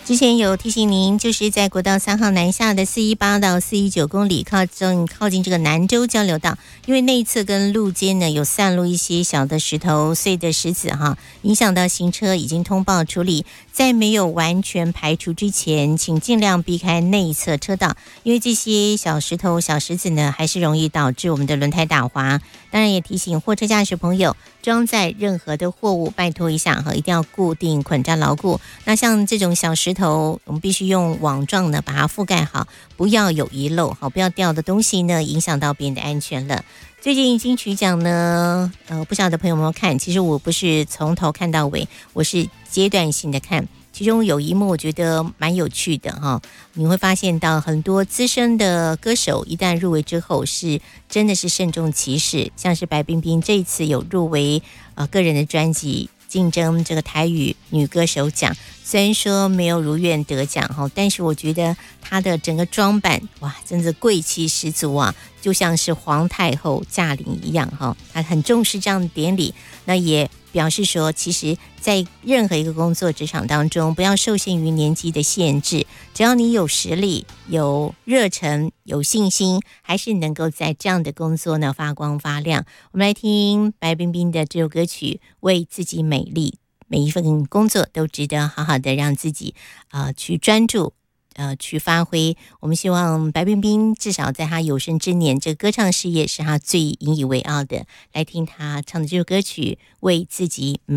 之前有提醒您，就是在国道3号南下的418到419公里，靠近这个南州交流道，因为内侧跟路肩呢有散落一些小的石头、碎的石子哈，影响到行车，已经通报处理。在没有完全排除之前，请尽量避开内侧车道，因为这些小石头、小石子呢，还是容易导致我们的轮胎打滑。当然也提醒货车驾驶朋友，装载任何的货物，拜托一下哈，一定要固定捆扎牢固。那像这种小石头，我们必须用网状呢把它覆盖好，不要有遗漏，好，不要掉的东西呢影响到别人的安全了。最近金曲奖呢，不晓得朋友们有没有看？其实我不是从头看到尾，我是阶段性的看。其中有一幕我觉得蛮有趣的哈，你会发现到很多资深的歌手一旦入围之后是真的是慎重其事，像是白冰冰这一次有入围个人的专辑竞争这个台语女歌手奖，虽然说没有如愿得奖哈，但是我觉得她的整个装扮哇，真的贵气十足啊，就像是皇太后驾临一样哈，她很重视这样的典礼，那也表示说，其实在任何一个工作职场当中，不要受限于年纪的限制，只要你有实力、有热忱、有信心，还是能够在这样的工作呢发光发亮。我们来听白冰冰的这首歌曲《为自己美丽》，每一份工作都值得好好的让自己去专注。去发挥，我们希望白冰冰至少在她有生之年，这个歌唱事业是她最引以为傲的。来听她唱的这首歌曲《为自己美》。